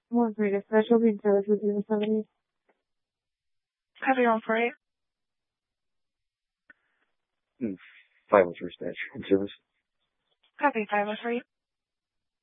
One for a special being service with 070. Copy 148. 503 dispatch. In service. Copy 503.